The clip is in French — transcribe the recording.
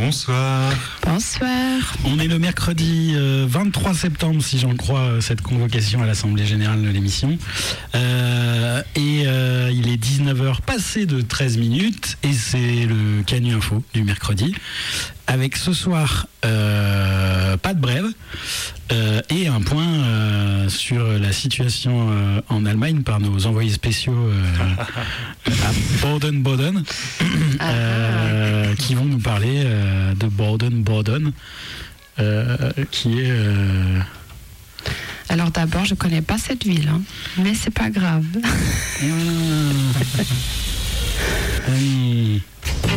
Bonsoir. Bonsoir. On est le mercredi 23 septembre, si j'en crois cette convocation à l'Assemblée Générale de l'émission. Il est 19h passé de 13 minutes et c'est le Canu Info du mercredi. Avec ce soir, pas de brève et un point sur la situation en Allemagne par nos envoyés spéciaux à Baden-Baden qui vont nous parler de Baden-Baden qui est... Alors d'abord, je connais pas cette ville, hein, mais c'est pas grave.